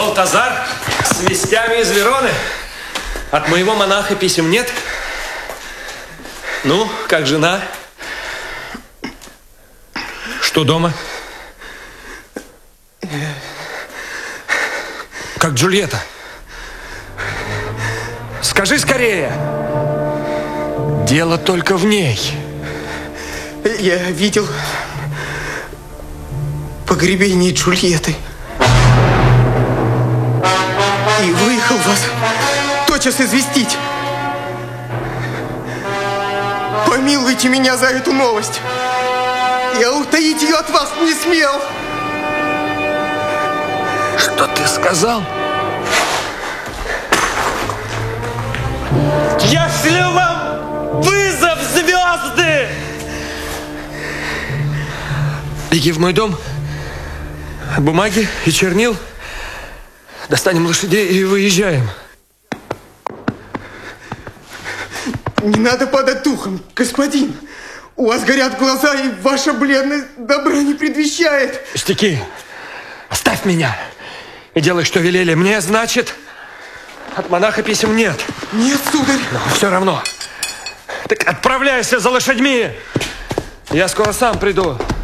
Балтазар с вестями из Вероны. От моего монаха писем нет. Ну, как жена? Что дома? Как Джульетта? Скажи скорее. Дело только в ней. Я видел погребение Джульетты. И выехал вас тотчас известить. Помилуйте меня за эту новость. Я утаить ее от вас не смел. Что ты сказал? Я шлю вам вызов, звезды! Беги в мой дом. Бумаги и чернил. Достанем лошадей и выезжаем. Не надо падать духом, господин. У вас горят глаза, и ваша бледность добра не предвещает. Пустяки. Оставь меня. И делай, что велели. Мне, значит, от монаха писем нет. Нет, сударь. Но все равно. Так отправляйся за лошадьми. Я скоро сам приду.